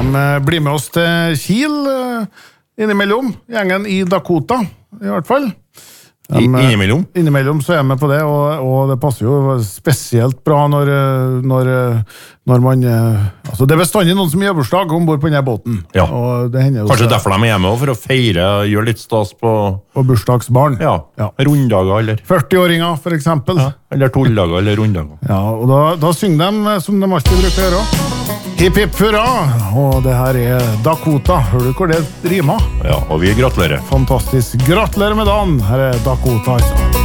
De blir med oss til Kiel innimellom, gjengen I Dakota, I hvert fall. Innimellom så med på det, og det passer jo spesielt bra når man altså det bestandig noen som gjør bursdag ombord på denne båten. Ja. Og det hender jo kanskje derfor de hjemme også, for å feire, gjøre litt stas på bursdagsbarn. Ja. Runddager eller 40-åringer for eksempel. Ja. Eller tulldager eller runddager. Ja, og da synger de som de alltid bruker å gjøre. Hipp hipp hurra, og det her Dakota. Hører du hvor det rimer? Ja, og vi gratulerer. Fantastisk. Gratulerer med dagen. Her Dakota, altså.